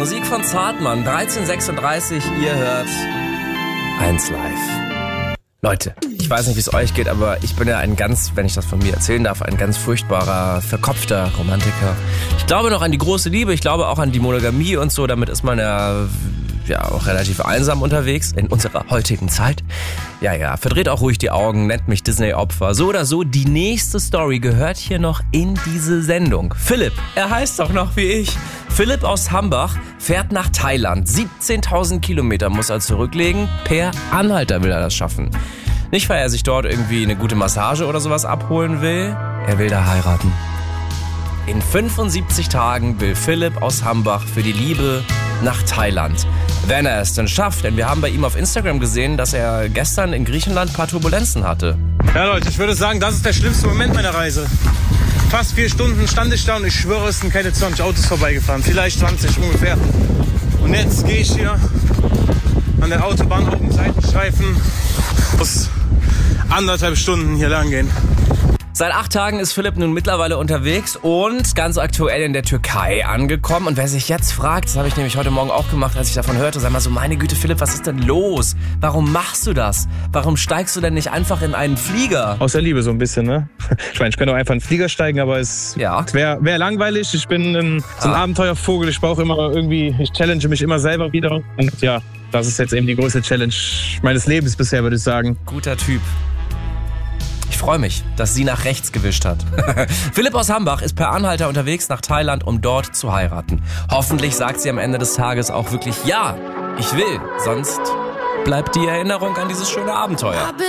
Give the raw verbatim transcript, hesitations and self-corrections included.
Musik von Zartmann, dreizehn Uhr sechsunddreißig, ihr hört eins live. Leute, ich weiß nicht, wie es euch geht, aber ich bin ja ein ganz, wenn ich das von mir erzählen darf, ein ganz furchtbarer, verkopfter Romantiker. Ich glaube noch an die große Liebe, ich glaube auch an die Monogamie und so, damit ist man ja... ja, auch relativ einsam unterwegs in unserer heutigen Zeit. Ja, ja, verdreht auch ruhig die Augen, nennt mich Disney-Opfer. So oder so, die nächste Story gehört hier noch in diese Sendung. Philipp, er heißt doch noch wie ich. Philipp aus Hambach fährt nach Thailand. siebzehntausend Kilometer muss er zurücklegen. Per Anhalter will er das schaffen. Nicht, weil er sich dort irgendwie eine gute Massage oder sowas abholen will. Er will da heiraten. In fünfundsiebzig Tagen will Philipp aus Hambach für die Liebe nach Thailand. Wenn er es denn schafft, denn wir haben bei ihm auf Instagram gesehen, dass er gestern in Griechenland ein paar Turbulenzen hatte. Ja Leute, ich würde sagen, das ist der schlimmste Moment meiner Reise. Fast vier Stunden stand ich da und ich schwöre, es sind keine zwanzig Autos vorbeigefahren. Vielleicht zwanzig ungefähr. Und jetzt gehe ich hier an der Autobahn auf dem Seitenstreifen. Muss anderthalb Stunden hier lang gehen. Seit acht Tagen ist Philipp nun mittlerweile unterwegs und ganz aktuell in der Türkei angekommen. Und wer sich jetzt fragt, das habe ich nämlich heute Morgen auch gemacht, als ich davon hörte, sag mal so, meine Güte Philipp, was ist denn los? Warum machst du das? Warum steigst du denn nicht einfach in einen Flieger? Aus der Liebe so ein bisschen, ne? Ich meine, ich könnte auch einfach in einen Flieger steigen, aber es ja. wäre wär langweilig. Ich bin ein, so ein ah. Abenteuervogel, ich brauche immer irgendwie, ich challenge mich immer selber wieder. Und ja, das ist jetzt eben die größte Challenge meines Lebens bisher, würde ich sagen. Guter Typ. Ich freue mich, dass sie nach rechts gewischt hat. Philipp aus Hambach ist per Anhalter unterwegs nach Thailand, um dort zu heiraten. Hoffentlich sagt sie am Ende des Tages auch wirklich ja, ich will. Sonst bleibt die Erinnerung an dieses schöne Abenteuer.